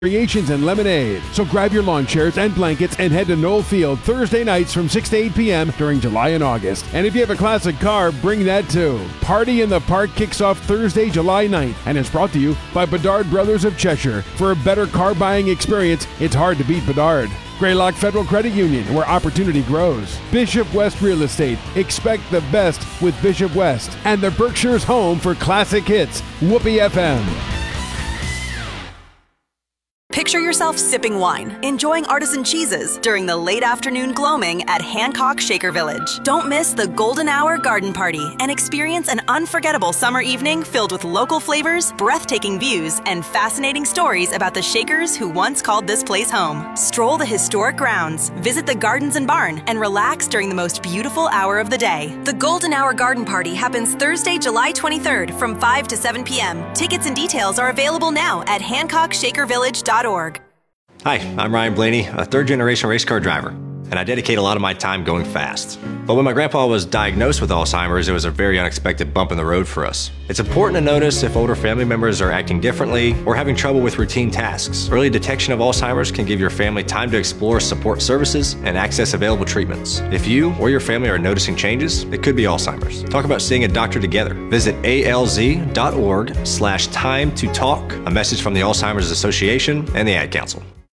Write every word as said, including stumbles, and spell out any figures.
variations and lemonade. So grab your lawn chairs and blankets and head to Knoll Field Thursday nights from six to eight p.m. during July and August. And if you have a classic car, bring that too. Party in the Park kicks off Thursday, July ninth, and is brought to you by Bedard Brothers of Cheshire. For a better car buying experience, it's hard to beat Bedard. Greylock Federal Credit Union, where opportunity grows. Bishop West Real Estate. Expect the best with Bishop West. And the Berkshire's home for classic hits, Whoopee F M. Picture yourself sipping wine, enjoying artisan cheeses during the late afternoon gloaming at Hancock Shaker Village. Don't miss the Golden Hour Garden Party and experience an unforgettable summer evening filled with local flavors, breathtaking views, and fascinating stories about the Shakers who once called this place home. Stroll the historic grounds, visit the gardens and barn, and relax during the most beautiful hour of the day. The Golden Hour Garden Party happens Thursday, July twenty-third from five to seven p.m. Tickets and details are available now at hancock shaker village dot org. Hi, I'm Ryan Blaney, a third-generation race car driver, and I dedicate a lot of my time going fast. But when my grandpa was diagnosed with Alzheimer's, it was a very unexpected bump in the road for us. It's important to notice if older family members are acting differently or having trouble with routine tasks. Early detection of Alzheimer's can give your family time to explore support services and access available treatments. If you or your family are noticing changes, it could be Alzheimer's. Talk about seeing a doctor together. Visit alz dot org slash time to talk, a message from the Alzheimer's Association and the Ad Council.